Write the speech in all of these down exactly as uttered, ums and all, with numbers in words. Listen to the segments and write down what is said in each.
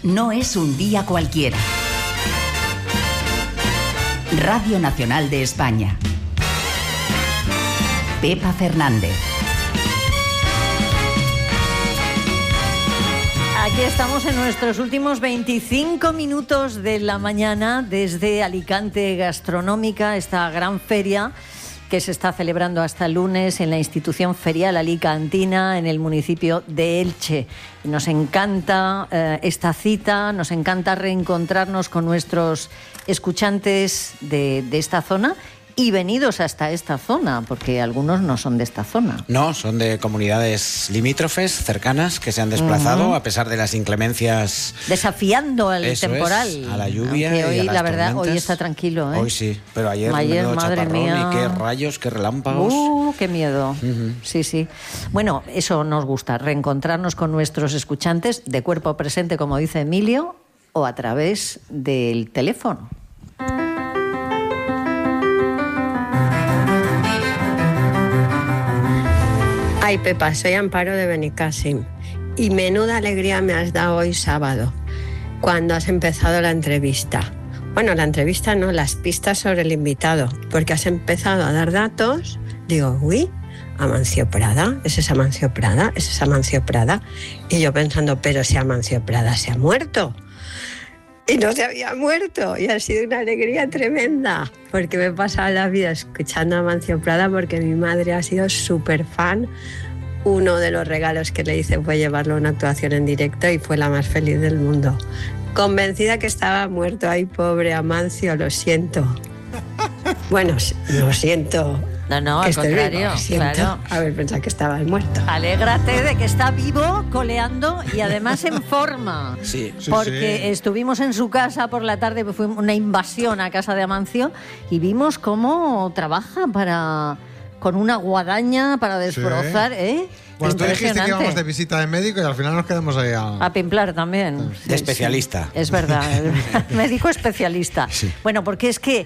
no es un día cualquiera. Radio Nacional de España. Pepa Fernández. Aquí estamos en nuestros últimos veinticinco minutos de la mañana desde Alicante Gastronómica, esta gran feria que se está celebrando hasta el lunes en la institución ferial alicantina en el municipio de Elche. Nos encanta eh, esta cita, nos encanta reencontrarnos con nuestros escuchantes de, de esta zona y venidos hasta esta zona, porque algunos no son de esta zona. No, son de comunidades limítrofes, cercanas, que se han desplazado uh-huh. a pesar de las inclemencias. Desafiando al Eso temporal. Es, a la lluvia. Aunque hoy, y a las la verdad, tormentas. hoy está tranquilo, ¿eh? Hoy sí, pero ayer, ayer menudo madre chaparrón mía. Y qué rayos, qué relámpagos. ¡Uh, qué miedo! Uh-huh. Sí, sí. Bueno, eso nos gusta, reencontrarnos con nuestros escuchantes de cuerpo presente, como dice Emilio, o a través del teléfono. Ay, Pepa, soy Amparo de Benicàssim y menuda alegría me has dado hoy sábado, cuando has empezado la entrevista. Bueno, la entrevista no, las pistas sobre el invitado, porque has empezado a dar datos. Digo, uy, Amancio Prada, ¿es esa Amancio Prada? ¿Es esa Amancio Prada? Y yo pensando, pero si Amancio Prada se ha muerto. Y no se había muerto, y ha sido una alegría tremenda, porque me he pasado la vida escuchando a Amancio Prada, porque mi madre ha sido súper fan. Uno de los regalos que le hice fue llevarlo a una actuación en directo y fue la más feliz del mundo. Convencida que estaba muerto. Ay, pobre Amancio, lo siento. Bueno, lo siento. No, no, al contrario, claro. Haber pensado que estaba muerto. Alégrate de que está vivo, coleando y además en forma. Sí, sí, Porque sí. estuvimos en su casa por la tarde, fue una invasión a casa de Amancio y vimos cómo trabaja para con una guadaña para desbrozar, sí. ¿eh? Bueno, tú dijiste que íbamos de visita de médico y al final nos quedamos ahí a... A pimplar también. De sí, especialista. Sí, es verdad, médico especialista. Sí. Bueno, porque es que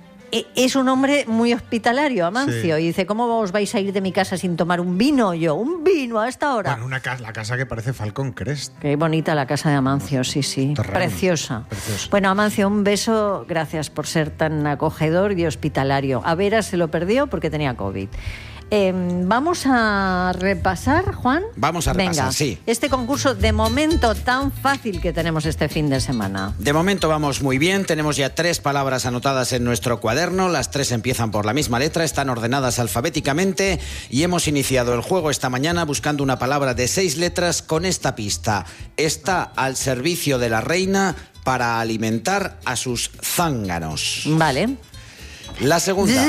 es un hombre muy hospitalario, Amancio, sí. Y dice, ¿cómo os vais a ir de mi casa sin tomar un vino? Yo, ¿un vino a esta hora? Bueno, una casa, la casa que parece Falcon Crest. Qué bonita la casa de Amancio, sí, sí. Preciosa. Preciosa. Bueno, Amancio, un beso, gracias por ser tan acogedor y hospitalario. A Vera se lo perdió porque tenía COVID. Eh, vamos a repasar, Juan. Vamos a repasar, Venga, sí. Este concurso de momento tan fácil que tenemos este fin de semana. De momento vamos muy bien, tenemos ya tres palabras anotadas en nuestro cuaderno, las tres empiezan por la misma letra, están ordenadas alfabéticamente y hemos iniciado el juego esta mañana buscando una palabra de seis letras con esta pista. Está al servicio de la reina para alimentar a sus zánganos. Vale. La segunda.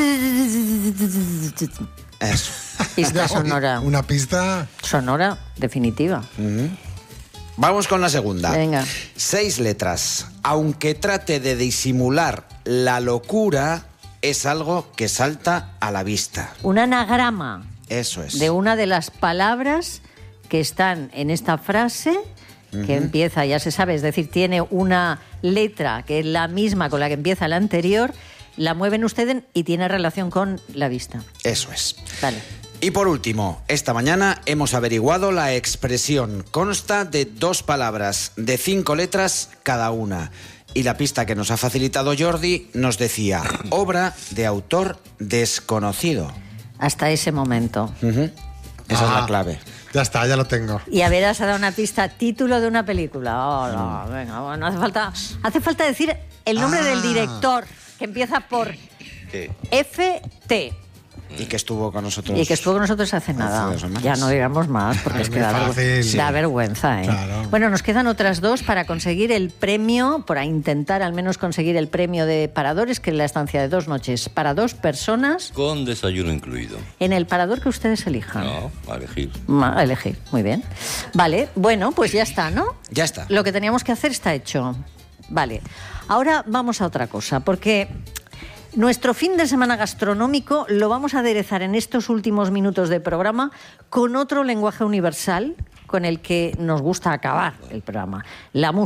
Eso. Pista sonora. Una pista... Sonora, definitiva. Uh-huh. Vamos con la segunda. Venga. Seis letras. Aunque trate de disimular la locura, es algo que salta a la vista. Un anagrama. Eso es. De una de las palabras que están en esta frase, uh-huh. que empieza, ya se sabe, es decir, tiene una letra que es la misma con la que empieza la anterior. La mueven ustedes y tiene relación con la vista. Eso es. Vale. Y por último, esta mañana hemos averiguado la expresión. Consta de dos palabras, de cinco letras cada una. Y la pista que nos ha facilitado Jordi nos decía, obra de autor desconocido. Hasta ese momento. Uh-huh. Esa Ah. es la clave. Ya está, ya lo tengo. Y a ver, has dado una pista, título de una película. Oh, no, venga, bueno, hace falta, hace falta decir el nombre Ah. del director, que empieza por F T. Y que estuvo con nosotros. Y que estuvo con nosotros hace hace nada. dos semanas. Ya no digamos más, porque Es es que muy da, fácil. vergüenza, Sí. da vergüenza, ¿eh? Claro. Bueno, nos quedan otras dos para conseguir el premio, para intentar al menos conseguir el premio de paradores, que es la estancia de dos noches para dos personas. Con desayuno incluido. En el parador que ustedes elijan. No, a elegir. Ma- A elegir, muy bien. Vale, bueno, pues ya está, ¿no? Ya está. Lo que teníamos que hacer está hecho. Vale, ahora vamos a otra cosa, porque nuestro fin de semana gastronómico lo vamos a aderezar en estos últimos minutos de programa con otro lenguaje universal con el que nos gusta acabar el programa, la música.